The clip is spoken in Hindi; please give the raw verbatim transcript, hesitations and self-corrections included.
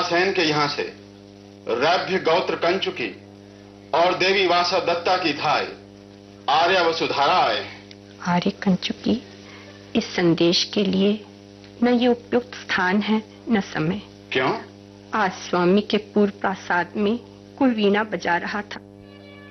उमासेन के यहाँ से रैभ्य गौत्र कंचुकी और देवी वासा दत्ता की धाय आर्या वसुधारा आए। आर्य कंचुकी, इस संदेश के लिए न ये उपयुक्त स्थान है न समय। क्यों? आज स्वामी के पूर्व प्रासाद में कोई वीणा बजा रहा था।